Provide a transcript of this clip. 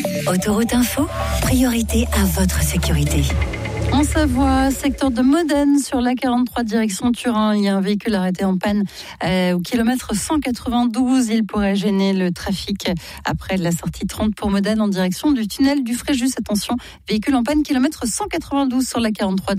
Autoroute Info, priorité à votre sécurité. En Savoie, secteur de Modène, sur la 43 direction Turin, il y a un véhicule arrêté en panne au kilomètre 192. Il pourrait gêner le trafic après la sortie 30 pour Modène en direction du tunnel du Fréjus. Attention, véhicule en panne, kilomètre 192 sur la 43.